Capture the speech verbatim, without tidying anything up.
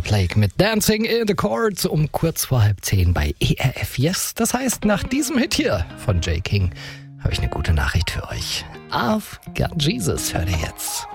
Timberlake mit Dancing in the Court um kurz vor halb zehn bei E R F Yes. Das heißt, nach diesem Hit hier von Jay King habe ich eine gute Nachricht für euch. I've Got Jesus hört ihr jetzt.